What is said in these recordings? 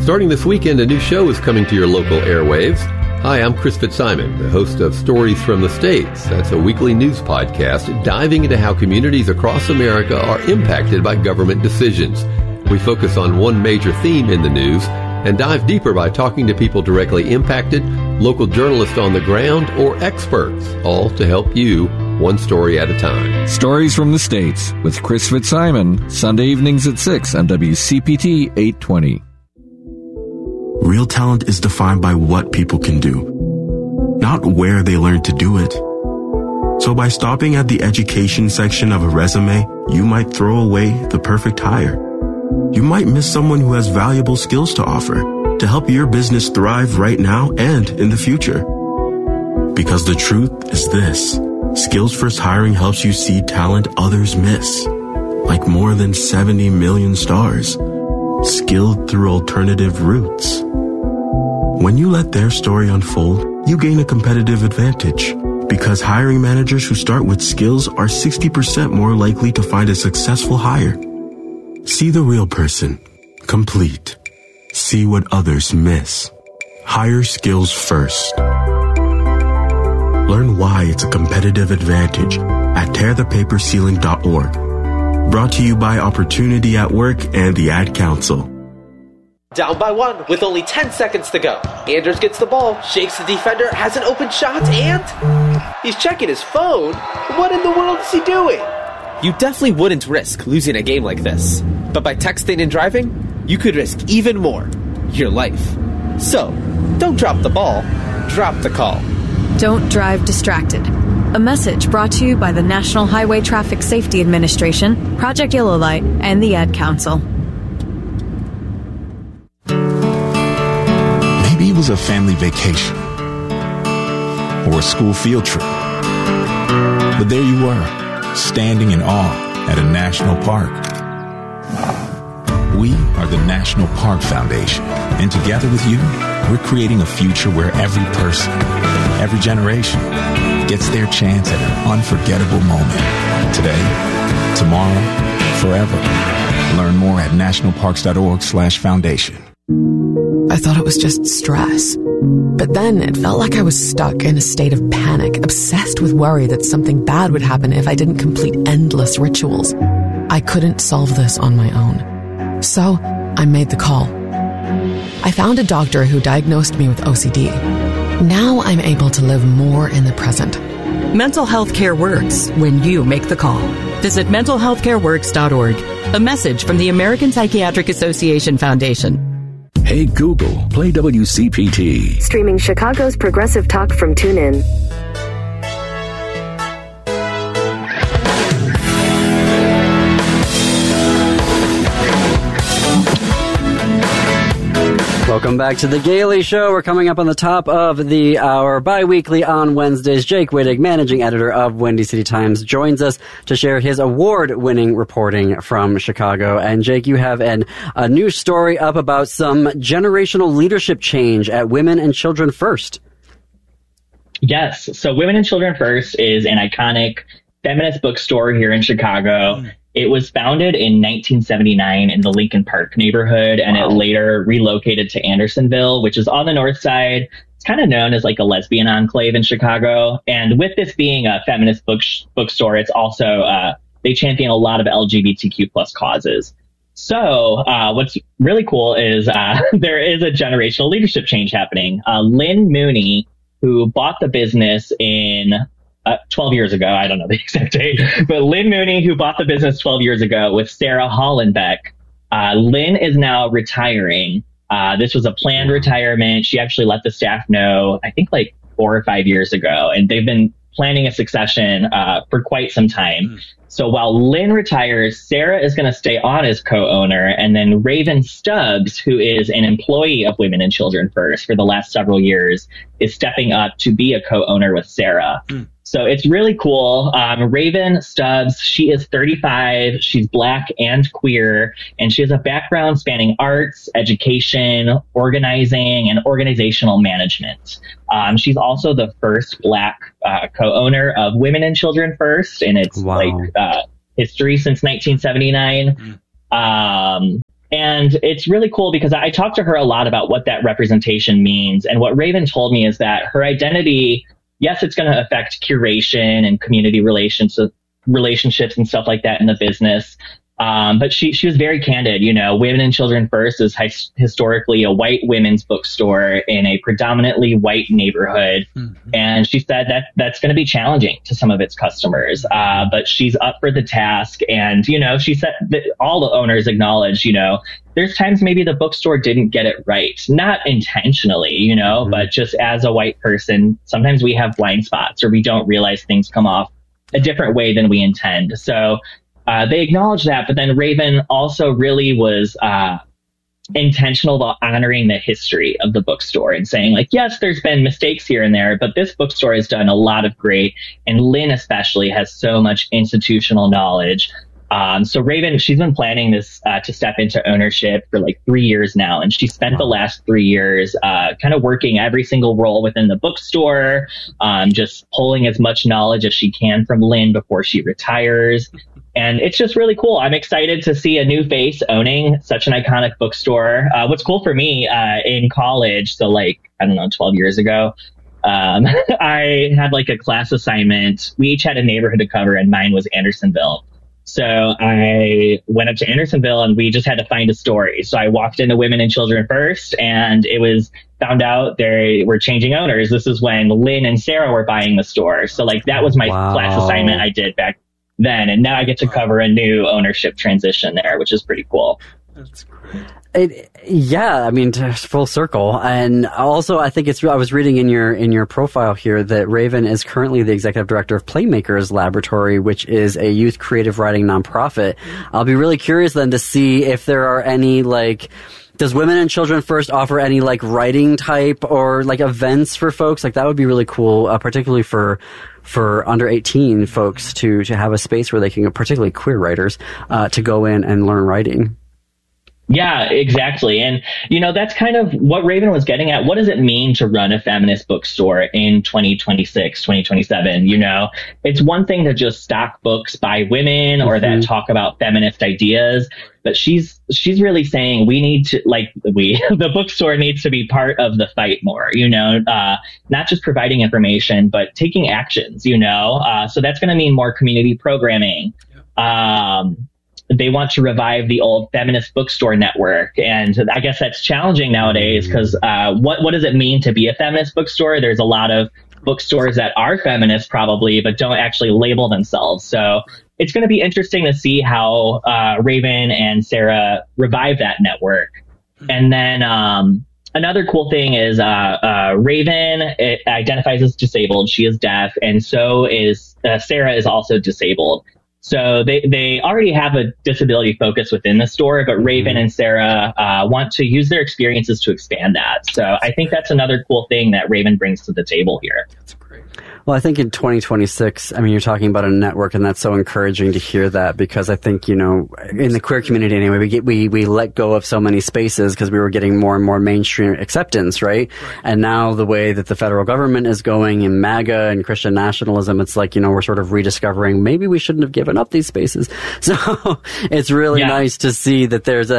Starting this weekend, a new show is coming to your local airwaves. Hi, I'm Chris Fitzsimon, the host of Stories from the States. That's a weekly news podcast diving into how communities across America are impacted by government decisions. We focus on one major theme in the news and dive deeper by talking to people directly impacted, local journalists on the ground, or experts, all to help you one story at a time. Stories from the States with Chris Fitzsimon, Sunday evenings at 6 on WCPT 820. Real talent is defined by what people can do, not where they learn to do it. So by stopping at the education section of a resume, you might throw away the perfect hire. You might miss someone who has valuable skills to offer to help your business thrive right now and in the future. Because the truth is this: Skills First Hiring helps you see talent others miss, like more than 70 million stars, skilled through alternative routes. When you let their story unfold, you gain a competitive advantage, because hiring managers who start with skills are 60% more likely to find a successful hire. See the real person, complete. See what others miss. Hire skills first. Learn why it's a competitive advantage at tearthepaperceiling.org. Brought to you by Opportunity at Work and the Ad Council. Down by one with only 10 seconds to go. Anders gets the ball, shakes the defender, has an open shot, and he's checking his phone. What in the world is he doing? You definitely wouldn't risk losing a game like this. But by texting and driving, you could risk even more: your life. So, don't drop the ball, drop the call. Don't drive distracted. A message brought to you by the National Highway Traffic Safety Administration, Project Yellow Light, and the Ad Council. Maybe it was a family vacation or a school field trip. But there you were, standing in awe at a national park. We are the National Park Foundation, and together with you, we're creating a future where every person, every generation, gets their chance at an unforgettable moment. Today, tomorrow, forever. Learn more at nationalparks.org/foundation. I thought it was just stress. But then it felt like I was stuck in a state of panic, obsessed with worry that something bad would happen if I didn't complete endless rituals. I couldn't solve this on my own. So I made the call. I found a doctor who diagnosed me with OCD. Now I'm able to live more in the present. Mental health care works when you make the call. Visit mentalhealthcareworks.org. A message from the American Psychiatric Association Foundation. Hey Google, play WCPT. Streaming Chicago's progressive talk from TuneIn. Welcome back to The Gailey Show. We're coming up on the top of the hour, bi-weekly on Wednesdays. Jake Wittig, managing editor of Windy City Times, joins us to share his award-winning reporting from Chicago. And Jake, you have a new story up about some generational leadership change at Women and Children First. Yes. So Women and Children First is an iconic feminist bookstore here in Chicago. It was founded in 1979 in the Lincoln Park neighborhood, and it later relocated to Andersonville, which is on the north side. It's kind of known as like a lesbian enclave in Chicago. And with this being a feminist bookstore, it's also, they champion a lot of LGBTQ plus causes. So what's really cool is there is a generational leadership change happening. Lynn Mooney, who bought the business in 12 years ago. I don't know the exact date, but Lynn Mooney, who bought the business 12 years ago with Sarah Hollenbeck. Lynn is now retiring. This was a planned retirement. She actually let the staff know, I think like 4 or 5 years ago, and they've been planning a succession for quite some time. So while Lynn retires, Sarah is going to stay on as co-owner, and then Raven Stubbs, who is an employee of Women and Children First for the last several years, is stepping up to be a co-owner with Sarah. So it's really cool. Raven Stubbs, she is 35. She's Black and queer, and she has a background spanning arts, education, organizing, and organizational management. She's also the first Black co-owner of Women and Children First in its history since 1979. And it's really cool because I talked to her a lot about what that representation means. And what Raven told me is that her identity, yes, it's going to affect curation and community relationships and stuff like that in the business. But she was very candid. Women and Children First is historically a white women's bookstore in a predominantly white neighborhood. Mm-hmm. And she said that's going to be challenging to some of its customers. But she's up for the task. And, she said that all the owners acknowledge, there's times maybe the bookstore didn't get it right. Not intentionally, mm-hmm. but just as a white person, sometimes we have blind spots or we don't realize things come off a different way than we intend. So, they acknowledged that, but then Raven also really was intentional about honoring the history of the bookstore and saying, like, yes, there's been mistakes here and there, but this bookstore has done a lot of great, and Lynn especially has so much institutional knowledge. So Raven, she's been planning this to step into ownership for like 3 years now, and she spent the last 3 years kind of working every single role within the bookstore, just pulling as much knowledge as she can from Lynn before she retires. And it's just really cool. I'm excited to see a new face owning such an iconic bookstore. What's cool for me in college, so 12 years ago, I had like a class assignment. We each had a neighborhood to cover, and mine was Andersonville. So I went up to Andersonville and we just had to find a story. So I walked into Women and Children First, and it was found out they were changing owners. This is when Lynn and Sarah were buying the store. So that was my class assignment I did back then. And now I get to cover a new ownership transition there, which is pretty cool. That's great. Full circle. And also, I think I was reading in your profile here that Raven is currently the executive director of Playmakers Laboratory, which is a youth creative writing nonprofit. I'll be really curious then to see if there are any, does Women and Children First offer any writing type or events for folks? That would be really cool, particularly for under 18 folks to have a space where they can, particularly queer writers, to go in and learn writing. Yeah, exactly. And, that's kind of what Raven was getting at. What does it mean to run a feminist bookstore in 2026, 2027? It's one thing to just stock books by women or that talk about feminist ideas, but she's really saying we need to, the bookstore needs to be part of the fight more, not just providing information, but taking actions, so that's going to mean more community programming. They want to revive the old feminist bookstore network. And I guess that's challenging nowadays because what does it mean to be a feminist bookstore? There's a lot of bookstores that are feminist probably, but don't actually label themselves. So it's going to be interesting to see how Raven and Sarah revive that network. And then another cool thing is Raven identifies as disabled. She is deaf, and so is Sarah is also disabled. So they already have a disability focus within the store, but Raven and Sarah want to use their experiences to expand that. So I think that's another cool thing that Raven brings to the table here. That's great. Well, I think in 2026, you're talking about a network, and that's so encouraging to hear that, because I think, in the queer community anyway, we let go of so many spaces because we were getting more and more mainstream acceptance, right? And now the way that the federal government is going in MAGA and Christian nationalism, it's we're sort of rediscovering maybe we shouldn't have given up these spaces. So it's really nice to see that there's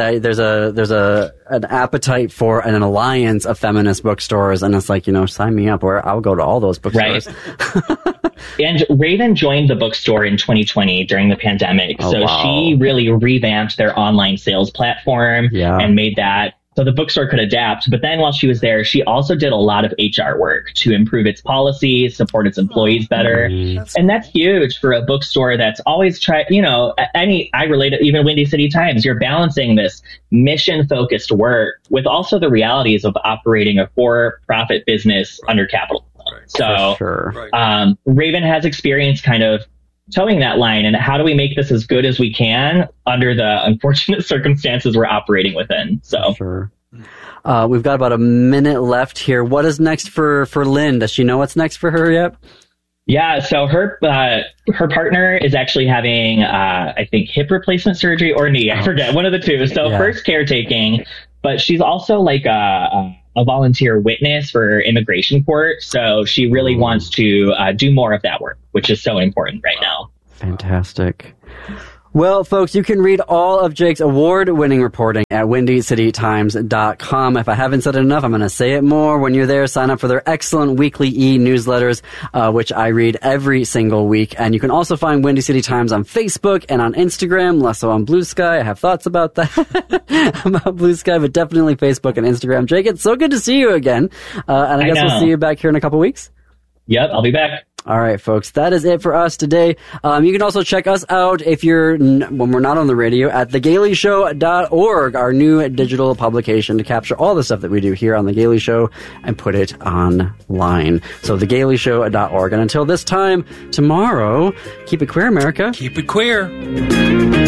an appetite for an alliance of feminist bookstores, and it's sign me up, or I'll go to all those bookstores. Right. And Raven joined the bookstore in 2020 during the pandemic. She really revamped their online sales platform and made that so the bookstore could adapt. But then while she was there, she also did a lot of HR work to improve its policies, support its employees better. And that's huge for a bookstore that's always I relate it, even Windy City Times, you're balancing this mission focused work with also the realities of operating a for-profit business under capital. So Raven has experience kind of towing that line, and how do we make this as good as we can under the unfortunate circumstances we're operating within? So we've got about a minute left here. What is next for Lynn? Does she know what's next for her yet? Yeah, so her partner is actually having I think hip replacement surgery or knee. I forget, one of the two. So first caretaking, but she's also a volunteer witness for immigration court. So she really wants to do more of that work, which is so important right now. Fantastic. Well, folks, you can read all of Jake's award-winning reporting at WindyCityTimes.com. If I haven't said it enough, I'm going to say it more. When you're there, sign up for their excellent weekly e-newsletters, which I read every single week. And you can also find Windy City Times on Facebook and on Instagram, less so on Blue Sky. I have thoughts about that, about Blue Sky, but definitely Facebook and Instagram. Jake, it's so good to see you again. And I guess we'll see you back here in a couple weeks. Yep, I'll be back. All right, folks, that is it for us today. You can also check us out if you're, when we're not on the radio, at thegaleyshow.org, our new digital publication to capture all the stuff that we do here on The Gailey Show and put it online. So thegaleyshow.org. And until this time tomorrow, keep it queer, America. Keep it queer.